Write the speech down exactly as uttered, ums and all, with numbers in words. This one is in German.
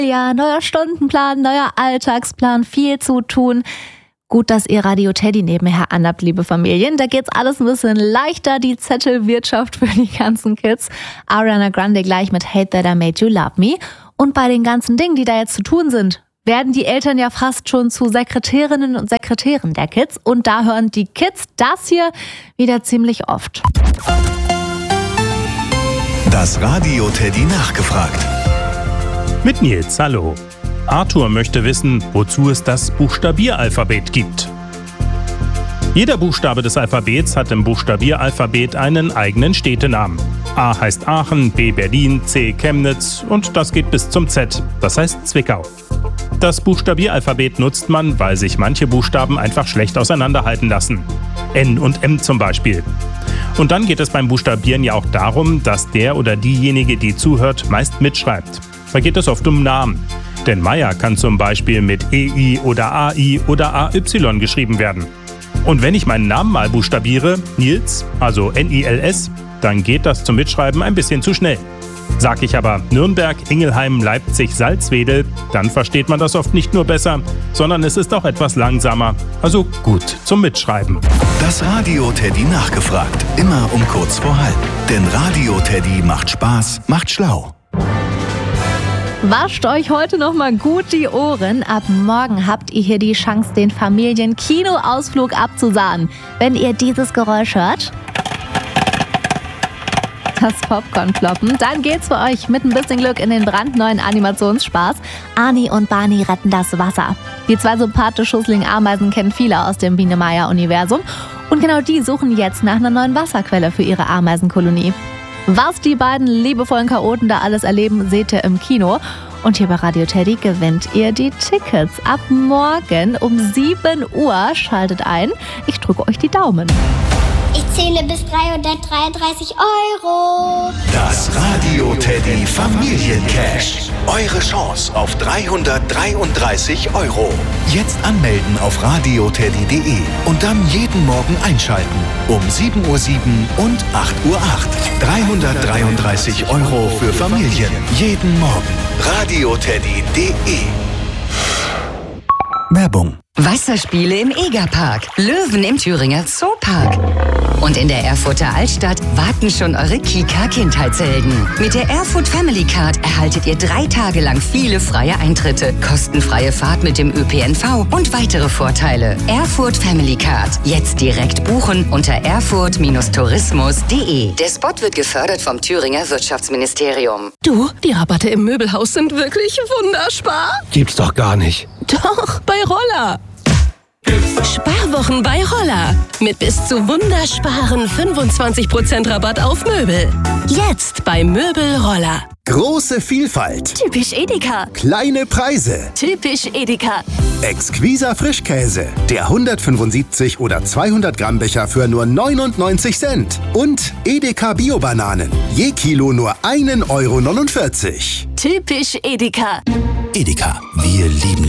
Ja, neuer Stundenplan, neuer Alltagsplan, viel zu tun. Gut, dass ihr Radio Teddy nebenher anhabt, liebe Familien. Da geht's alles ein bisschen leichter, die Zettelwirtschaft für die ganzen Kids. Ariana Grande gleich mit Hate That I Made You Love Me. Und bei den ganzen Dingen, die da jetzt zu tun sind, werden die Eltern ja fast schon zu Sekretärinnen und Sekretären der Kids. Und da hören die Kids das hier wieder ziemlich oft. Das Radio Teddy nachgefragt. Mit Nils, hallo. Arthur möchte wissen, wozu es das Buchstabieralphabet gibt. Jeder Buchstabe des Alphabets hat im Buchstabieralphabet einen eigenen Städtenamen. A heißt Aachen, B Berlin, C Chemnitz und das geht bis zum Z, das heißt Zwickau. Das Buchstabieralphabet nutzt man, weil sich manche Buchstaben einfach schlecht auseinanderhalten lassen. N und M zum Beispiel. Und dann geht es beim Buchstabieren ja auch darum, dass der oder diejenige, die zuhört, meist mitschreibt. Da geht es oft um Namen. Denn Meier kann zum Beispiel mit E I oder A I oder A Y geschrieben werden. Und wenn ich meinen Namen mal buchstabiere, Nils, also N I L S, dann geht das zum Mitschreiben ein bisschen zu schnell. Sag ich aber Nürnberg, Ingelheim, Leipzig, Salzwedel, dann versteht man das oft nicht nur besser, sondern es ist auch etwas langsamer. Also gut zum Mitschreiben. Das Radio Teddy nachgefragt. Immer um kurz vor halb. Denn Radio Teddy macht Spaß, macht schlau. Wascht euch heute noch mal gut die Ohren. Ab morgen habt ihr hier die Chance, den Familien-Kinoausflug abzusahnen. Wenn ihr dieses Geräusch hört, das Popcorn-Ploppen, dann geht's für euch mit ein bisschen Glück in den brandneuen Animationsspaß. Arnie und Barney retten das Wasser. Die zwei sympathische Schussling-Ameisen kennen viele aus dem Biene-Meier-Universum. Und genau die suchen jetzt nach einer neuen Wasserquelle für ihre Ameisenkolonie. Was die beiden liebevollen Chaoten da alles erleben, seht ihr im Kino. Und hier bei Radio Teddy gewinnt ihr die Tickets. Ab morgen um sieben Uhr schaltet ein. Ich drücke euch die Daumen. Ich zähle bis dreihundertdreiunddreißig Euro. Das Radio Teddy Familiencash. Eure Chance auf dreihundertdreiunddreißig Euro. Jetzt anmelden auf radio teddy punkt de und dann jeden Morgen einschalten. Um sieben Uhr sieben und acht Uhr acht. dreihundertdreiunddreißig Euro für Familien. Jeden Morgen. radio teddy punkt de. Werbung. Wasserspiele im Egerpark, Löwen im Thüringer Zoopark. Und in der Erfurter Altstadt warten schon eure Kika-Kindheitshelden. Mit der Erfurt Family Card erhaltet ihr drei Tage lang viele freie Eintritte, kostenfreie Fahrt mit dem Ö P N V und weitere Vorteile. Erfurt Family Card. Jetzt direkt buchen unter erfurt Tourismus punkt de. Der Spot wird gefördert vom Thüringer Wirtschaftsministerium. Du, die Rabatte im Möbelhaus sind wirklich wunderbar. Gibt's doch gar nicht. Doch, bei Roller. Sparwochen bei Roller. Mit bis zu wundersparen fünfundzwanzig Prozent Rabatt auf Möbel. Jetzt bei Möbel Roller. Große Vielfalt. Typisch Edeka. Kleine Preise. Typisch Edeka. Exquiser Frischkäse. Der hundertfünfundsiebzig oder zweihundert Gramm Becher für nur neunundneunzig Cent. Und Edeka Bio-Bananen. Je Kilo nur ein Euro neunundvierzig. Typisch Edeka. Edeka. Wir lieben